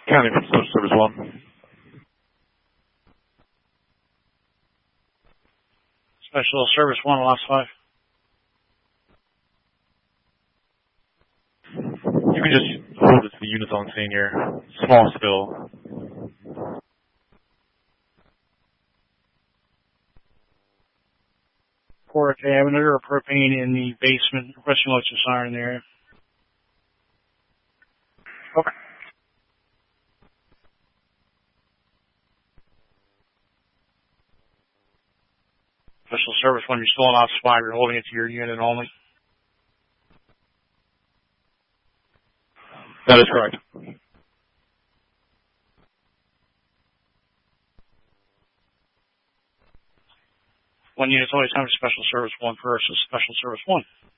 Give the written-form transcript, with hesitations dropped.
County from Social Service 1. Special Service 1, last 5. You can just hold it to the units on scene here. Small spill. Pour contaminator or propane in the basement. Requesting electric siren in the area. Okay. Special Service 1, you're still on ops 5. You're holding it to your unit only. That is correct. One unit's always time for Special Service 1 versus Special Service 1.